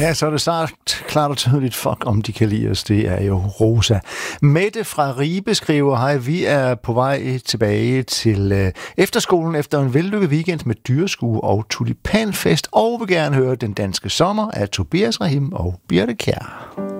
Ja, så er det snart klart og tydeligt, fuck om de kan lide os, det er jo Rosa. Mette fra Ribe skriver, hej, vi er på vej tilbage til efterskolen efter en vellykket weekend med dyreskue og tulipanfest, og vil gerne høre Den Danske Sommer af Tobias Rahim og Birte Kjær.